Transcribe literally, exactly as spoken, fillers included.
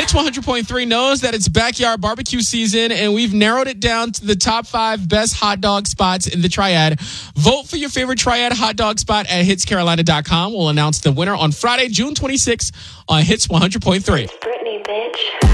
Hits one hundred point three knows that it's backyard barbecue season, and we've narrowed it down to the top five best hot dog spots in the Triad. Vote for your favorite Triad hot dog spot at hits carolina dot com. We'll announce the winner on Friday, June twenty-sixth on Hits one hundred point three. Britney, bitch.